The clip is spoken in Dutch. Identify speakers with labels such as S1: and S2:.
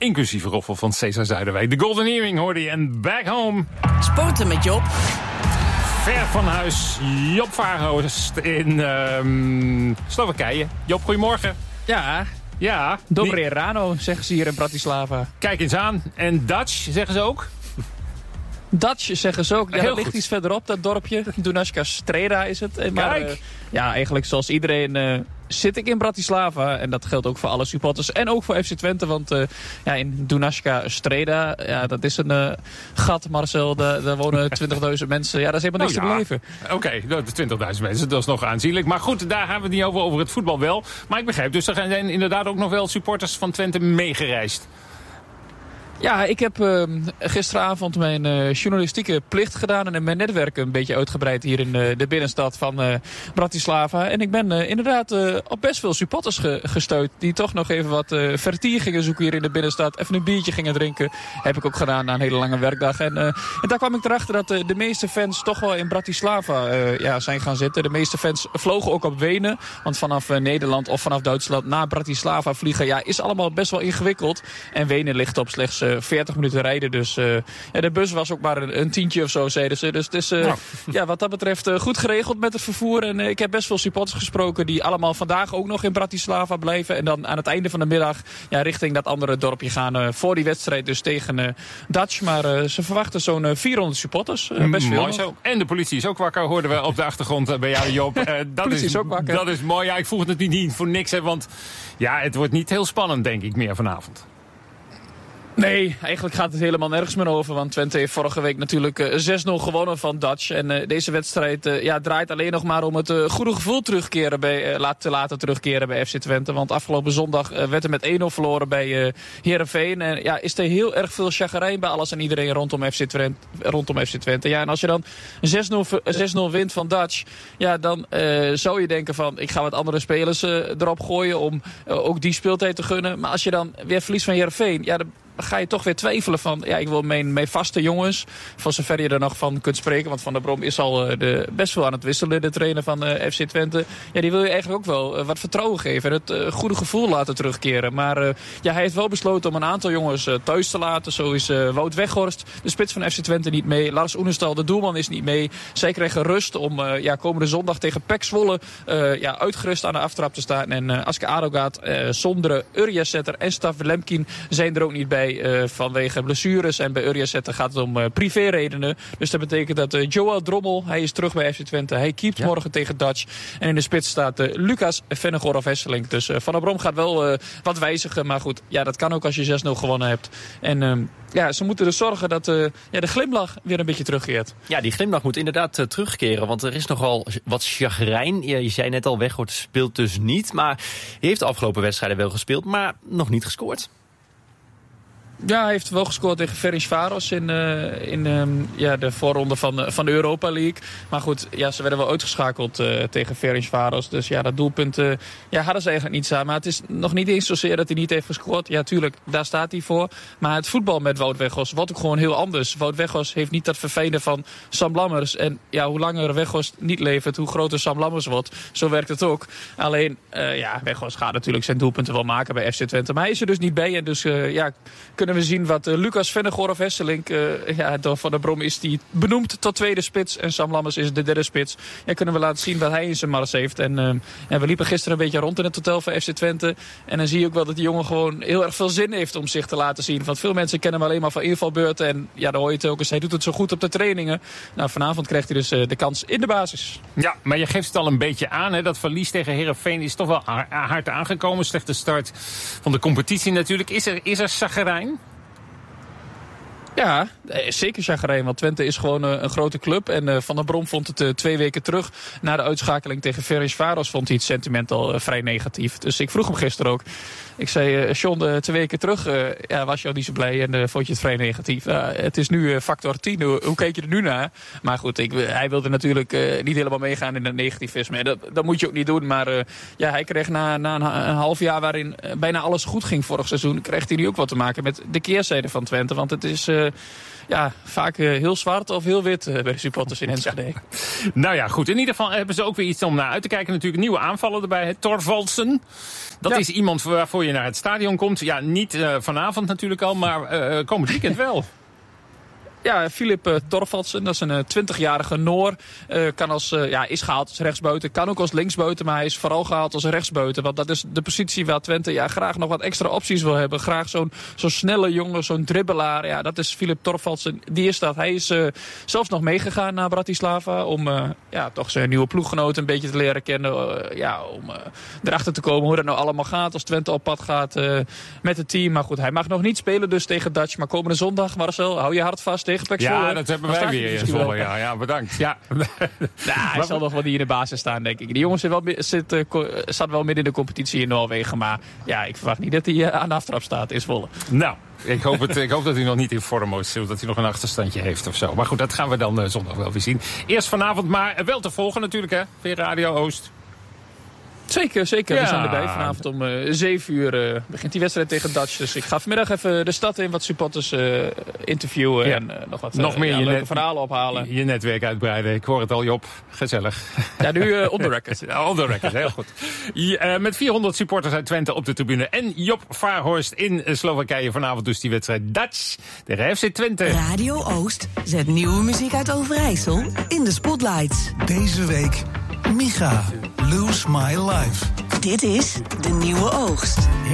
S1: inclusief roffel van Cesar Zuiderwijk. De Golden Earring hoorde je en Back Home.
S2: Sporten met Job.
S1: Ver van huis, Job Vaarhorst in Slowakije. Job, goedemorgen. Ja.
S3: Dobre Rano, zeggen ze hier in Bratislava.
S1: Kijk eens aan. En Dutch, zeggen ze ook?
S3: Dutch zeggen ze ook. Ja, dat ligt
S1: goed.
S3: iets verderop, dat dorpje. Dunajska Streda is het. Maar eigenlijk zoals iedereen zit ik in Bratislava. En dat geldt ook voor alle supporters. En ook voor FC Twente. Want in Dunajska Streda, dat is een gat, Marcel. Daar wonen 20.000 mensen. Ja, dat is helemaal niks te beleven.
S1: Oké, 20.000 mensen, dat is nog aanzienlijk. Maar goed, daar hebben we het niet over het voetbal wel. Maar ik begrijp, dus er zijn inderdaad ook nog wel supporters van Twente meegereisd.
S3: Ja, ik heb gisteravond mijn journalistieke plicht gedaan en mijn netwerk een beetje uitgebreid hier in de binnenstad van Bratislava. En ik ben inderdaad op best veel supporters gestuurd die toch nog even wat vertier gingen zoeken hier in de binnenstad. Even een biertje gingen drinken. Heb ik ook gedaan na een hele lange werkdag. En daar kwam ik erachter dat de meeste fans toch wel in Bratislava zijn gaan zitten. De meeste fans vlogen ook op Wenen. Want vanaf Nederland of vanaf Duitsland naar Bratislava vliegen is allemaal best wel ingewikkeld. En Wenen ligt op slechts 40 minuten rijden. Dus de bus was ook maar een tientje of zo, zeiden ze. Dus het is wat dat betreft goed geregeld met het vervoer. En ik heb best veel supporters gesproken die allemaal vandaag ook nog in Bratislava blijven. En dan aan het einde van de middag richting dat andere dorpje gaan voor die wedstrijd. Dus tegen Dutch. Maar ze verwachten zo'n 400 supporters. Best veel.
S1: Mooi zo. En de politie is ook wakker, hoorden we op de achtergrond bij jou, Job.
S3: Politie is ook wakker.
S1: Dat is mooi. Ja, ik vroeg het niet voor niks, hè, want het wordt niet heel spannend, denk ik, meer vanavond.
S3: Nee, eigenlijk gaat het helemaal nergens meer over. Want Twente heeft vorige week natuurlijk 6-0 gewonnen van Dutch. En deze wedstrijd draait alleen nog maar om het goede gevoel te laten terugkeren bij FC Twente. Want afgelopen zondag werd er met 1-0 verloren bij Heerenveen. En is er heel erg veel chagrijn bij alles en iedereen rondom FC Twente. Ja, en als je dan 6-0 wint van Dutch, dan zou je denken van ik ga wat andere spelers erop gooien om ook die speeltijd te gunnen. Maar als je dan weer verliest van Heerenveen, dan ga je toch weer twijfelen van ik wil mijn vaste jongens, voor zover je er nog van kunt spreken, want Van der Brom is al best wel aan het wisselen, de trainer van FC Twente. Ja, die wil je eigenlijk ook wel wat vertrouwen geven en het goede gevoel laten terugkeren. Maar hij heeft wel besloten om een aantal jongens thuis te laten. Zo is Wout Weghorst, de spits van FC Twente, niet mee. Lars Oenestal, de doelman, is niet mee. Zij kregen rust om komende zondag tegen PEC Zwolle uitgerust aan de aftrap te staan. En Aske Adogaat, Sondre, Urjasetter en Stav Lemkin zijn er ook niet bij. Vanwege blessures. En bij Urjasetter gaat het om privéredenen. Dus dat betekent dat Joël Drommel, hij is terug bij FC Twente. Hij keept morgen tegen Dutch. En in de spits staat Lucas Vennegoor-Hesselink. Dus Van der Brom gaat wel wat wijzigen. Maar goed, dat kan ook als je 6-0 gewonnen hebt. En ze moeten dus zorgen dat de glimlach weer een beetje terugkeert.
S4: Ja, die glimlach moet inderdaad terugkeren. Want er is nogal wat chagrijn. Je zei net al, Weghorst speelt dus niet. Maar hij heeft de afgelopen wedstrijden wel gespeeld. Maar nog niet gescoord.
S3: Ja, hij heeft wel gescoord tegen Ferencváros in de voorronde van de Europa League. Maar goed, ze werden wel uitgeschakeld tegen Ferencváros. Dus dat doelpunt hadden ze eigenlijk niet samen. Maar het is nog niet eens zozeer dat hij niet heeft gescoord. Ja, tuurlijk, daar staat hij voor. Maar het voetbal met Wout Weghorst wordt ook gewoon heel anders. Wout Weghorst heeft niet dat vervelende van Sam Lammers. En hoe langer Weghorst niet levert, hoe groter Sam Lammers wordt. Zo werkt het ook. Alleen, Weghorst gaat natuurlijk zijn doelpunten wel maken bij FC Twente. Maar hij is er dus niet bij. En dus kunnen we zien wat Lucas Vennegoor-Hesselink, door Van der Brom is die benoemd tot tweede spits. En Sam Lammers is de derde spits. Kunnen we laten zien wat hij in zijn mars heeft. En we liepen gisteren een beetje rond in het hotel van FC Twente. En dan zie je ook wel dat die jongen gewoon heel erg veel zin heeft om zich te laten zien. Want veel mensen kennen hem alleen maar van invalbeurten. En dan hoor je het ook eens, hij doet het zo goed op de trainingen. Nou, vanavond krijgt hij dus de kans in de basis.
S1: Ja, maar je geeft het al een beetje aan. Hè? Dat verlies tegen Heerenveen is toch wel hard aangekomen. Slechte start van de competitie natuurlijk. Is er chagrijn?
S3: Ja, zeker chagrijn, want Twente is gewoon een grote club. En Van der Brom vond het 2 weken terug na de uitschakeling tegen Ferencváros vond hij het sentiment al vrij negatief. Dus ik vroeg hem gisteren ook. Ik zei, John, 2 weken terug was je al niet zo blij en vond je het vrij negatief. Het is nu factor 10. Hoe keek je er nu naar? Maar goed, hij wilde natuurlijk niet helemaal meegaan in het negativisme. Dat moet je ook niet doen. Maar hij kreeg na een half jaar waarin bijna alles goed ging vorig seizoen, kreeg hij nu ook wat te maken met de keerzijde van Twente. Want het is vaak heel zwart of heel wit bij de supporters in Enschede.
S1: Nou ja, goed. In ieder geval hebben ze ook weer iets om naar uit te kijken. Natuurlijk nieuwe aanvallen erbij. Thorvaldsen. Dat is iemand waarvoor je naar het stadion komt. Ja, niet vanavond natuurlijk al, maar komend weekend wel.
S3: Ja, Filip Thorvaldsen, dat is een 20-jarige Noor. Is gehaald als rechtsbuiten, kan ook als linksbuiten, maar hij is vooral gehaald als rechtsbuiten. Want dat is de positie waar Twente graag nog wat extra opties wil hebben. Graag zo'n snelle jongen, zo'n dribbelaar. Ja, dat is Filip Thorvaldsen, die is dat. Hij is zelfs nog meegegaan naar Bratislava om toch zijn nieuwe ploeggenoten een beetje te leren kennen. Om erachter te komen hoe dat nou allemaal gaat als Twente op pad gaat met het team. Maar goed, hij mag nog niet spelen dus tegen Dutch. Maar komende zondag, Marcel, hou je hart vast.
S1: Ja, dat hebben wij weer in Zwolle. Ja, bedankt. Ja.
S3: Hij zal nog wel niet in de basis staan, denk ik. Die jongens staat wel midden in de competitie in Noorwegen. Maar ja, ik verwacht niet dat hij aan de aftrap staat in Zwolle.
S1: Nou, ik hoop dat hij nog niet in vorm is. Dat hij nog een achterstandje heeft of zo. Maar goed, dat gaan we dan zondag wel weer zien. Eerst vanavond, maar wel te volgen natuurlijk, hè. Weer Radio Oost.
S3: Zeker. Ja. We zijn erbij. Vanavond om 7 uur begint die wedstrijd tegen Dutch. Dus ik ga vanmiddag even de stad in wat supporters interviewen. En nog meer leuke verhalen ophalen.
S1: Je netwerk uitbreiden. Ik hoor het al, Job. Gezellig.
S3: Ja, nu on the record.
S1: On the record, heel goed. Met 400 supporters uit Twente op de tribune. En Job Vaarhorst in Slowakije. Vanavond dus die wedstrijd Dutch tegen FC Twente.
S2: Radio Oost zet nieuwe muziek uit Overijssel in de spotlights.
S5: Deze week Micha, Lose My Life.
S2: Dit is De Nieuwe Oogst.